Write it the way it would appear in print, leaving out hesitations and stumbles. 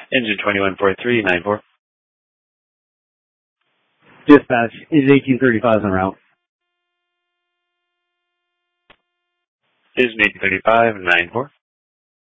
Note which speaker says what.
Speaker 1: Engine 214394.
Speaker 2: Dispatch, engine 1835 en route.
Speaker 1: Engine 1835 94.